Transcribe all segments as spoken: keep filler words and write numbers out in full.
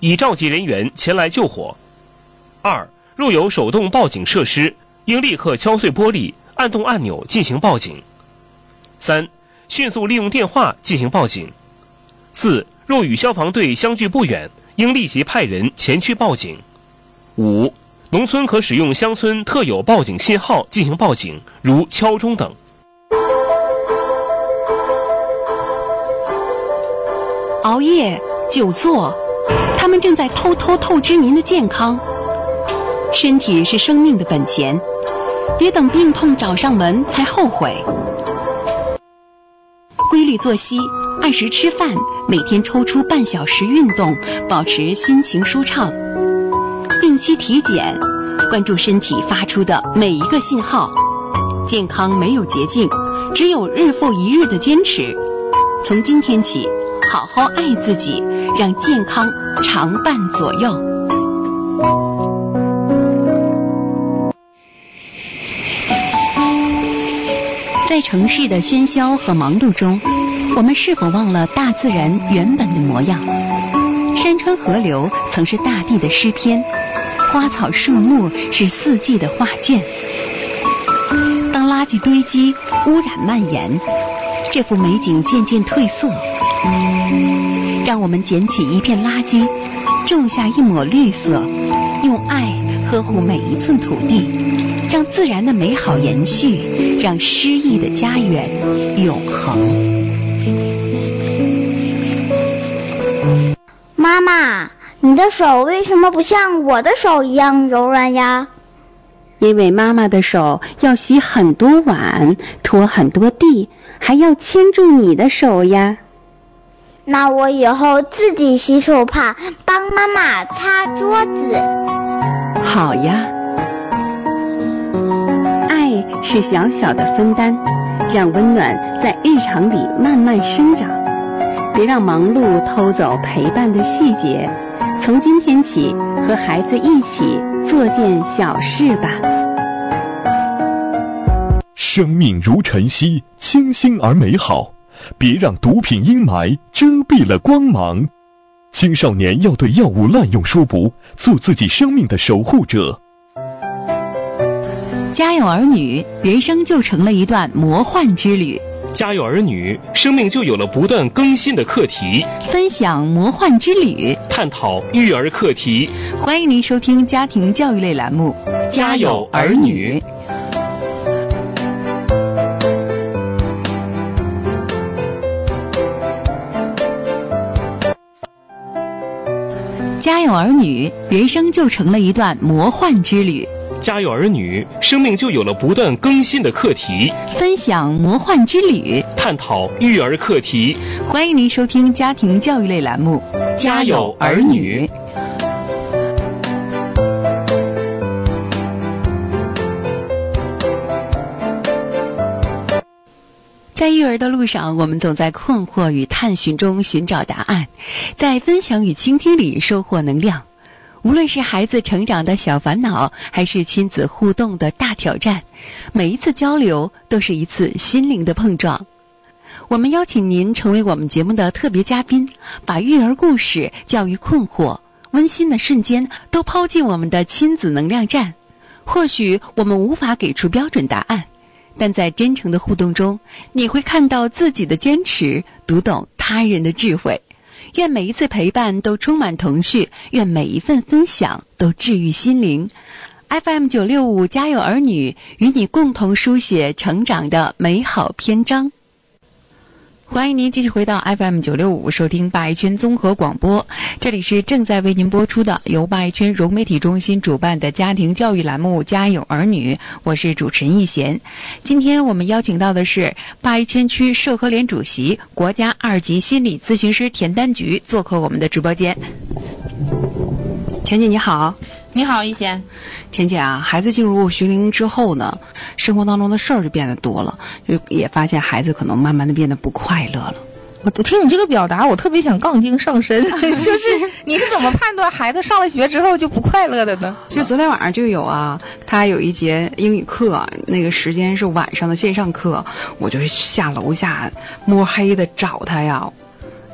已召集人员前来救火。二、若有手动报警设施，应立刻敲碎玻璃，按动按钮进行报警。三、迅速利用电话进行报警。四、若与消防队相距不远，应立即派人前去报警。五、农村可使用乡村特有报警信号进行报警，如敲钟等。 熬夜、久坐，他们正在偷偷透支您的健康。身体是生命的本钱，别等病痛找上门才后悔。规律作息，按时吃饭，每天抽出半小时运动，保持心情舒畅。定期体检，关注身体发出的每一个信号。健康没有捷径，只有日复一日的坚持。从今天起，好好爱自己，让健康常伴左右。在城市的喧嚣和忙碌中，我们是否忘了大自然原本的模样？山川河流曾是大地的诗篇，花草树木是四季的画卷。当垃圾堆积，污染蔓延，这幅美景渐渐褪色。让我们捡起一片垃圾，种下一抹绿色，用爱呵护每一寸土地，让自然的美好延续，让诗意的家园永恒。 妈妈，你的手为什么不像我的手一样柔软呀？ 因为妈妈的手要洗很多碗，拖很多地，还要牵住你的手呀。 那我以后自己洗手帕，帮妈妈擦桌子。 好呀。爱是小小的分担，让温暖在日常里慢慢生长。别让忙碌偷走陪伴的细节。从今天起，和孩子一起做件小事吧。 生命如晨曦，清新而美好。别让毒品阴霾遮蔽了光芒。青少年要对药物滥用说不，做自己生命的守护者。 家有儿女，人生就成了一段魔幻之旅。 家有儿女，生命就有了不断更新的课题。 分享魔幻之旅， 探讨育儿课题。 欢迎您收听家庭教育类栏目《 家有儿女》。 家有儿女，人生就成了一段魔幻之旅。 家有儿女，生命就有了不断更新的课题。 分享魔幻之旅， 探讨育儿课题。 欢迎您收听家庭教育类栏目《 家有儿女》。 在育儿的路上，我们总在困惑与探寻中寻找答案，在分享与倾听里收获能量。无论是孩子成长的小烦恼，还是亲子互动的大挑战，每一次交流都是一次心灵的碰撞。我们邀请您成为我们节目的特别嘉宾，把育儿故事、教育困惑、温馨的瞬间都抛进我们的亲子能量站。或许我们无法给出标准答案，但在真诚的互动中，你会看到自己的坚持，读懂他人的智慧。愿每一次陪伴都充满童趣，愿每一份分享都治愈心灵。F M 九六五家有儿女，与你共同书写成长的美好篇章。欢迎您继续回到 F M 九六五，收听八一圈综合广播。这里是正在为您播出的由八一圈融媒体中心主办的家庭教育栏目《家有儿女》，我是主持人易贤。今天我们邀请到的是八一圈区社科联主席、国家二级心理咨询师田丹菊做客我们的直播间。田姐你好。 你好，易贤。 田姐啊，孩子进入学龄之后呢，生活当中的事儿就变得多了，就也发现孩子可能慢慢的变得不快乐了。 我听你这个表达，我特别想杠精上身，就是你是怎么判断孩子上了学之后就不快乐的呢？ 其实昨天晚上就有啊，他有一节英语课，那个时间是晚上的线上课，我就是下楼下摸黑的找他呀。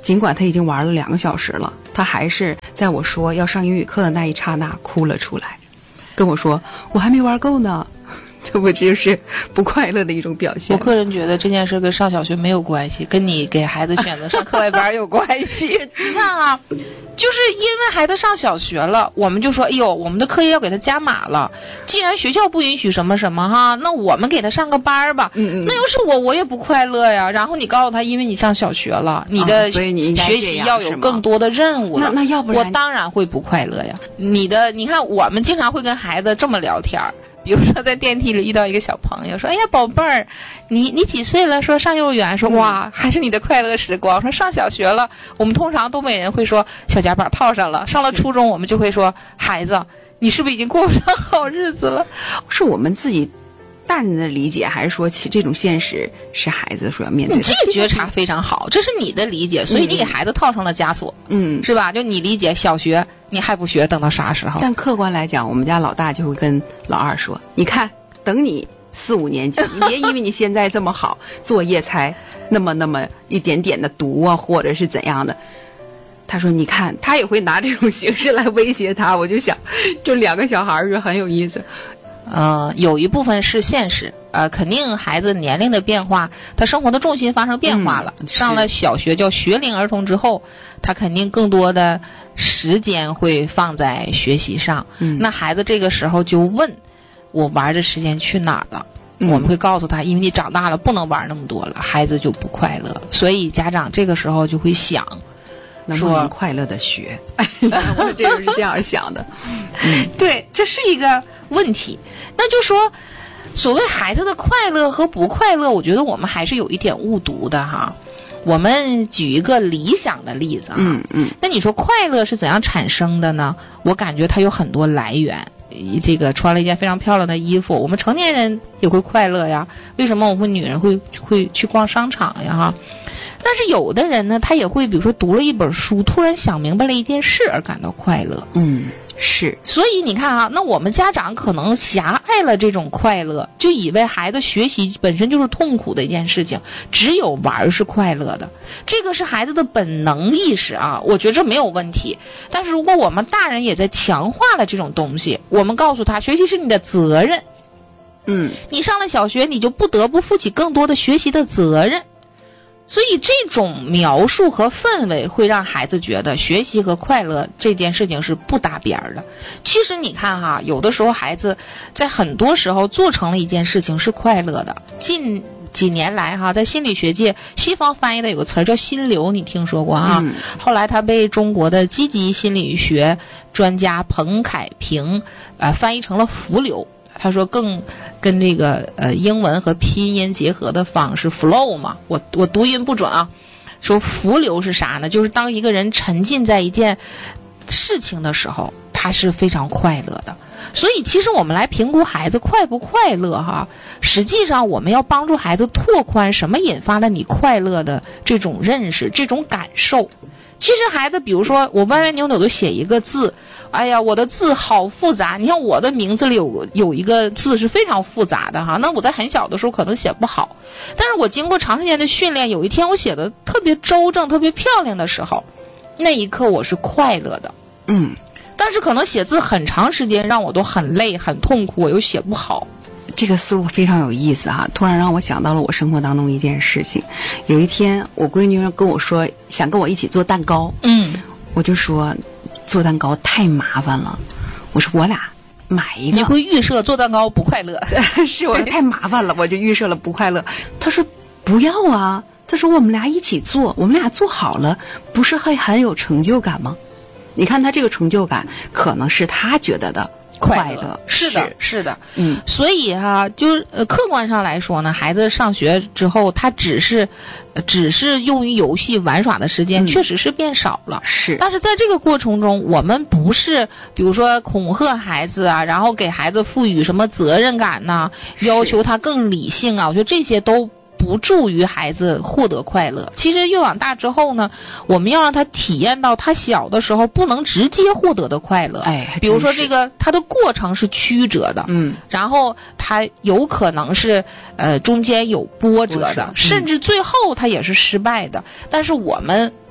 尽管他已经玩了两个小时了，他还是在我说要上英语课的那一刹那哭了出来，跟我说我还没玩够呢。这不就是不快乐的一种表现？ 我个人觉得这件事跟上小学没有关系，跟你给孩子选择上课外班有关系。你看啊，就是因为孩子上小学了，我们就说，哎呦，我们的课业要给他加码了。既然学校不允许什么什么哈，那我们给他上个班吧。嗯嗯。那要是我，我也不快乐呀。然后你告诉他，因为你上小学了，你的学习要有更多的任务了。 哦、那那要不然我当然会不快乐呀。你的，你看我们经常会跟孩子这么聊天。比如说在电梯里遇到一个小朋友，说哎呀宝贝儿，你你几岁了？说上幼儿园。说哇，还是你的快乐时光。说上小学了，我们通常东北人会说小夹板套上了。上了初中我们就会说孩子，你是不是已经过不上好日子了？ 是我们自己大人的理解，还是说其这种现实是孩子所要面对的？ 你这个觉察非常好，这是你的理解，所以你给孩子套上了枷锁，嗯，是吧？就你理解小学你还不学，等到啥时候？ 但客观来讲，我们家老大就会跟老二说，你看等你四五年级，你别因为你现在这么好，作业才那么那么一点点的读啊，或者是怎样的。他说你看，他也会拿这种形式来威胁他。我就想这两个小孩是很有意思。 呃，有一部分是现实，呃，肯定孩子年龄的变化，他生活的重心发生变化了。嗯、上了小学叫学龄儿童之后，他肯定更多的时间会放在学习上。嗯、那孩子这个时候就问，我玩的时间去哪儿了？嗯、我们会告诉他，因为你长大了不能玩那么多了，孩子就不快乐。所以家长这个时候就会想， 能不能快乐的学？我这个是这样想的。 嗯，对，这是一个问题。那就说所谓孩子的快乐和不快乐，我觉得我们还是有一点误读的哈。我们举一个理想的例子哈，嗯嗯，那你说快乐是怎样产生的呢？我感觉它有很多来源。这个穿了一件非常漂亮的衣服，我们成年人也会快乐呀。为什么我们女人会会去逛商场呀哈？但是有的人呢，他也会比如说读了一本书，突然想明白了一件事而感到快乐。 嗯，是。 所以你看啊，那我们家长可能狭隘了这种快乐，就以为孩子学习本身就是痛苦的一件事情，只有玩是快乐的。这个是孩子的本能意识啊，我觉得这没有问题。但是如果我们大人也在强化了这种东西，我们告诉他学习是你的责任，嗯，你上了小学你就不得不负起更多的学习的责任。所以这种描述和氛围会让孩子觉得学习和快乐这件事情是不搭边的。其实你看哈，有的时候孩子在很多时候做成了一件事情是快乐的。近几年来哈，在心理学界西方翻译的有个词叫心流，你听说过啊？嗯、后来他被中国的积极心理学专家彭凯平呃翻译成了浮流。他说更跟这个呃英文和拼音结合的方式 flow 嘛，我我读音不准啊。说浮流是啥呢？就是当一个人沉浸在一件事情的时候，他是非常快乐的。所以其实我们来评估孩子快不快乐哈，实际上我们要帮助孩子拓宽什么引发了你快乐的这种认识，这种感受。其实孩子比如说我歪歪扭扭的写一个字，哎呀我的字好复杂，你像我的名字里有有一个字是非常复杂的哈，那我在很小的时候可能写不好，但是我经过长时间的训练，有一天我写的特别周正特别漂亮的时候，那一刻我是快乐的。嗯，但是可能写字很长时间让我都很累很痛苦，我又写不好。 这个思路非常有意思哈、啊，突然让我想到了我生活当中一件事情。有一天我闺女跟我说想跟我一起做蛋糕，嗯，我就说做蛋糕太麻烦了，我说我俩买一个。 你会预设做蛋糕不快乐？ 是我太麻烦了，我就预设了不快乐。她说不要啊，她说我们俩一起做，我们俩做好了不是会很有成就感吗？你看她这个成就感可能是她觉得的快乐。 是的，是的，嗯，所以哈、啊，就呃客观上来说呢，孩子上学之后，他只是，呃、只是用于游戏玩耍的时间，嗯、确实是变少了。 是， 但是在这个过程中，我们不是比如说恐吓孩子啊，然后给孩子赋予什么责任感呐、啊，要求他更理性啊，我觉得这些都不助于孩子获得快乐。其实越往大之后呢，我们要让他体验到他小的时候不能直接获得的快乐。哎，比如说这个他的过程是曲折的，嗯，然后他有可能是呃中间有波折的，嗯、甚至最后他也是失败的。但是我们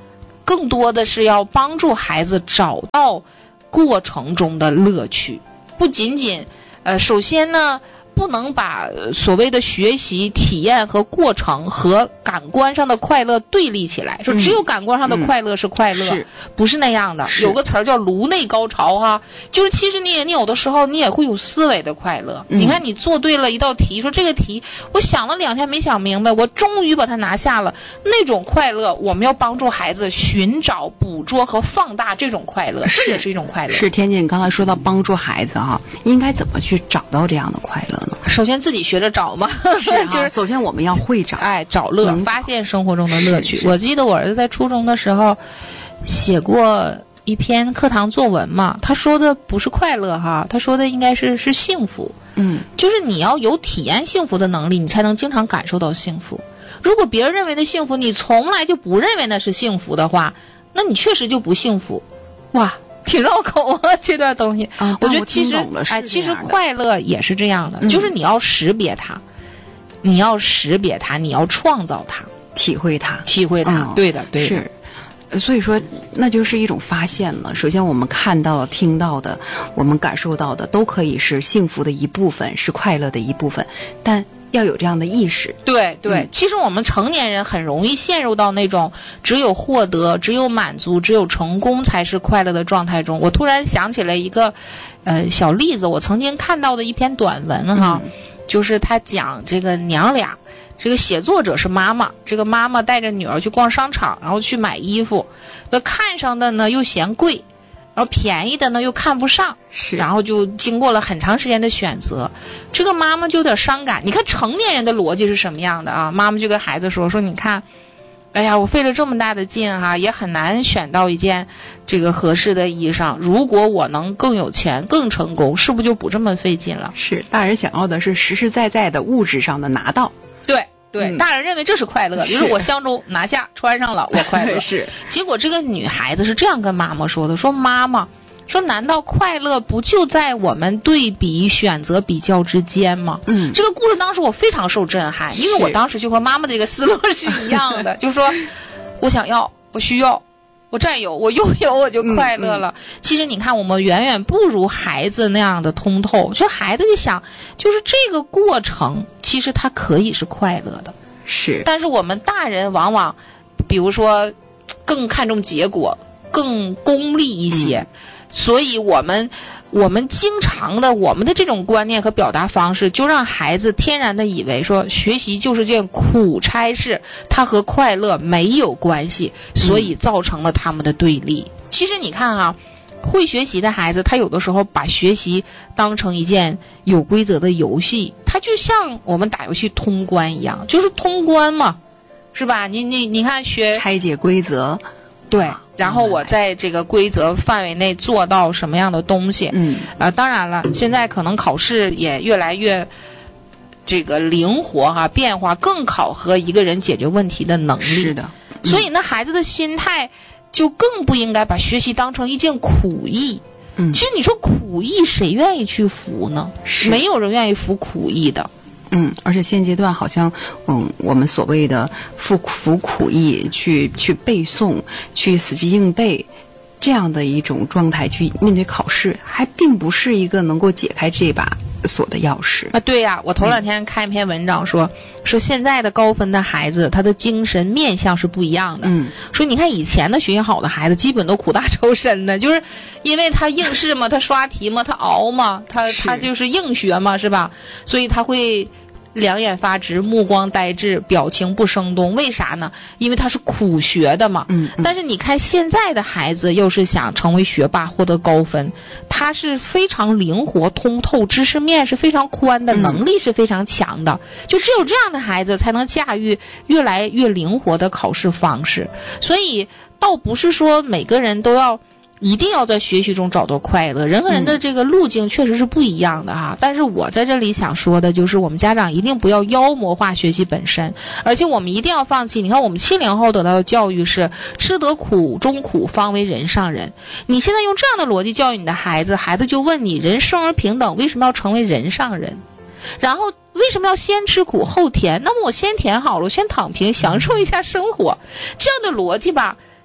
更多的是要帮助孩子找到过程中的乐趣，不仅仅呃，首先呢，不能把所谓的学习体验和过程和感官上的快乐对立起来，说只有感官上的快乐是快乐， 嗯嗯、 不是那样的。有个词儿叫颅内高潮哈，就是其实你也你有的时候你也会有思维的快乐。嗯、你看你做对了一道题，说这个题我想了两天没想明白，我终于把它拿下了，那种快乐我们要帮助孩子寻找、捕捉和放大这种快乐，这也是一种快乐。 是天津，你刚才说到帮助孩子哈，应该怎么去找到这样的快乐呢？ 首先自己学着找嘛， 是啊、就是首先我们要会找， 哎，找乐，发现生活中的乐趣。我记得我儿子在初中的时候写过一篇课堂作文嘛，他说的不是快乐哈，他说的应该是是幸福。 嗯， 就是你要有体验幸福的能力，你才能经常感受到幸福。如果别人认为的幸福，你从来就不认为那是幸福的话，那你确实就不幸福。哇，挺绕口啊，这段东西。 啊、 我觉得其实哎，其实快乐也是这样的，嗯、就是你要识别它，你要识别它，你要创造它， 体会它， 体会它。嗯、对的，对的。 是。所以说，那就是一种发现了。首先，我们看到、听到的，我们感受到的，都可以是幸福的一部分，是快乐的一部分，但要有这样的意识。 对对、 嗯， 其实我们成年人很容易陷入到那种只有获得、只有满足、只有成功才是快乐的状态中。我突然想起了一个呃小例子，我曾经看到的一篇短文哈，嗯、就是他讲这个娘俩。这个写作者是妈妈，这个妈妈带着女儿去逛商场，然后去买衣服，那看上的呢又嫌贵，然后便宜的呢又看不上， 是， 然后就经过了很长时间的选择，这个妈妈就有点伤感。你看成年人的逻辑是什么样的啊？妈妈就跟孩子说说，你看，哎呀，我费了这么大的劲哈、啊，也很难选到一件这个合适的衣裳。如果我能更有钱、更成功，是不是就不这么费劲了？ 是，大人想要的是实实在在的物质上的拿到。 对对、嗯，大人认为这是快乐，就是我相中拿下穿上了，我快乐。 是， 结果这个女孩子是这样跟妈妈说的，说妈妈，说难道快乐不就在我们对比、选择、比较之间吗？ 嗯， 这个故事当时我非常受震撼，因为我当时就和妈妈这个思路是一样的，就说我想要，我需要。我占有，我拥有，我就快乐了。嗯嗯、其实你看，我们远远不如孩子那样的通透。就孩子一想，就是这个过程，其实它可以是快乐的。 是。 但是我们大人往往，比如说，更看重结果，更功利一些，嗯、所以我们我们经常的我们的这种观念和表达方式，就让孩子天然的以为说学习就是件苦差事，它和快乐没有关系，所以造成了他们的对立。嗯、其实你看啊，会学习的孩子，他有的时候把学习当成一件有规则的游戏，他就像我们打游戏通关一样，就是通关嘛，是吧？你你你看学拆解规则。 对，然后我在这个规则范围内做到什么样的东西？ 嗯， 啊，当然了，现在可能考试也越来越这个灵活哈、啊，变化更考核一个人解决问题的能力。 是的， 嗯、所以呢，孩子的心态就更不应该把学习当成一件苦役。 嗯， 其实你说苦役，谁愿意去服呢？ 是， 没有人愿意服苦役的。 嗯，而且现阶段好像，嗯，我们所谓的服服苦役，去去背诵，去死记硬背，这样的一种状态去面对考试，还并不是一个能够解开这把锁的钥匙啊。对呀、啊，我头两天看一篇文章说，嗯、说现在的高分的孩子，他的精神面向是不一样的。 嗯， 说你看以前的学习好的孩子，基本都苦大仇深的，就是因为他应试嘛，他刷题嘛，他熬嘛，他他就是硬学嘛，是吧？所以他会两眼发直，目光呆滞，表情不生动。为啥呢？因为他是苦学的嘛。 嗯。嗯但是你看现在的孩子，要是想成为学霸，获得高分，他是非常灵活、通透，知识面是非常宽的， 嗯、 能力是非常强的。就只有这样的孩子，才能驾驭越来越灵活的考试方式。所以，倒不是说每个人都要一定要在学习中找到快乐，人和人的这个路径确实是不一样的哈。嗯、但是我在这里想说的就是，我们家长一定不要妖魔化学习本身，而且我们一定要放弃。你看，我们七零后得到的教育是吃得苦中苦，方为人上人。你现在用这样的逻辑教育你的孩子，孩子就问你：人生而平等，为什么要成为人上人？然后为什么要先吃苦后甜？那么我先甜好了，我先躺平，享受一下生活。这样的逻辑吧，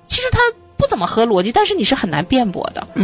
其实他不怎么合逻辑，但是你是很难辩驳的。